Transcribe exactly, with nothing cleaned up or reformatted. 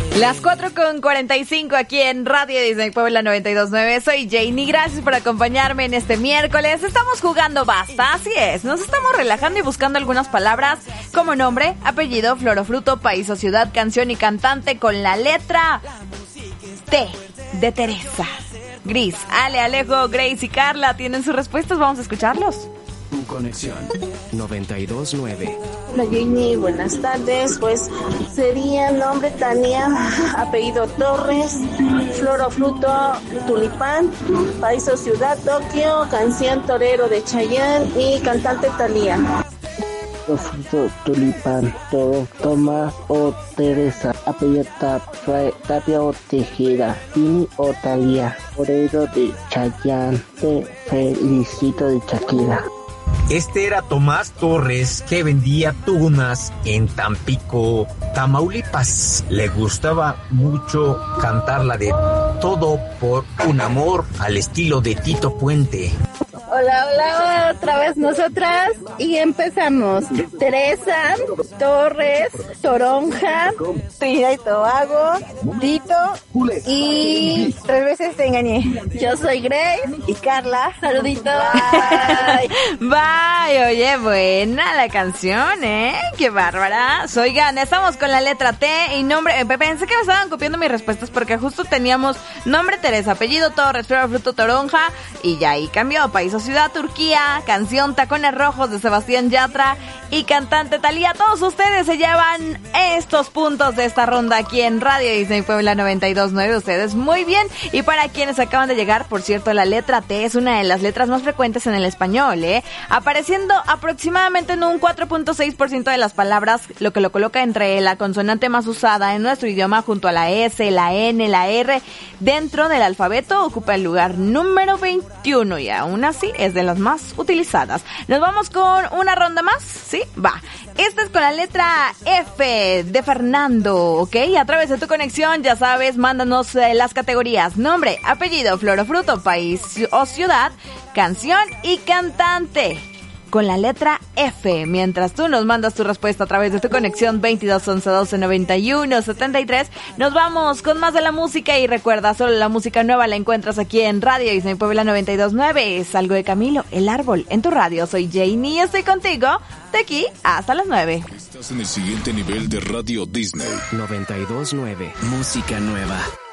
Las cuatro con cuarenta y cinco aquí en Radio Disney Puebla noventa y dos punto nueve. Soy Janie, gracias por acompañarme en este miércoles. Estamos jugando basta, así es. Nos estamos relajando y buscando algunas palabras como nombre, apellido, flor o fruto, país o ciudad, canción y cantante con la letra T de Teresa. Gris, Ale, Alejo, Grace y Carla tienen sus respuestas. Vamos a escucharlos. Conexión noventa y dos punto nueve. Hola Jenny, buenas tardes. Pues sería nombre Tania, apellido Torres, flor o fruto Tulipán, país o ciudad Tokio, canción Torero de Chayanne y cantante Thalía. Fruto Tulipán, todo Tomás o Teresa, apellido Tapia o Tejeda, Tini o Thalía, Torero de Chayanne, Te felicito de Shakira. Este era Tomás Torres, que vendía tunas en Tampico, Tamaulipas. Le gustaba mucho cantar la de Todo por un amor al estilo de Tito Puente. Hola, hola, otra vez nosotras y empezamos. Teresa, Torres, Toronja, Trinidad y Tobago, Tito y tres veces te engañé. Yo soy Grace y Carla. Saluditos. Bye. Bye, oye, buena la canción, ¿eh? Qué bárbara. Oigan, estamos con la letra T y nombre. Pensé que me estaban copiando mis respuestas porque justo teníamos nombre Teresa, apellido Torres, flor o fruto Toronja y ya ahí cambió. País o ciudad Turquía, canción Tacones Rojos de Sebastián Yatra y cantante Thalía. Todos ustedes se llevan estos puntos de esta ronda aquí en Radio Disney Puebla noventa y dos punto nueve. Ustedes muy bien. Y para quienes acaban de llegar, por cierto, la letra T es una de las letras más frecuentes en el español, ¿eh? Apareciendo aproximadamente en un cuatro punto seis por ciento de las palabras, lo que lo coloca entre la consonante más usada en nuestro idioma junto a la S, la N, la R. Dentro del alfabeto ocupa el lugar número veintiuno y aún así es de las más utilizadas. Nos vamos con una ronda más, ¿sí? Va. Esta es con la letra F de Fernando, ¿ok? A través de tu conexión, ya sabes, mándanos eh, las categorías: nombre, apellido, flor o fruto, país o ciudad, canción y cantante con la letra F. Mientras tú nos mandas tu respuesta a través de tu conexión veintidós once doce noventa y uno setenta y tres, nos vamos con más de la música y recuerda, solo la música nueva la encuentras aquí en Radio Disney Puebla noventa y dos punto nueve. Es algo de Camilo, El Árbol, en tu radio. Soy Janie y estoy contigo de aquí hasta las nueve. Estás en el siguiente nivel de Radio Disney noventa y dos punto nueve. Música nueva.